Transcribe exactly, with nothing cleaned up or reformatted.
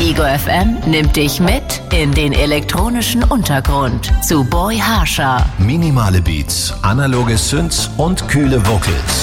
Ego F M nimmt dich mit in den elektronischen Untergrund zu Boy Harsher. Minimale Beats, analoge Synths und kühle Vocals.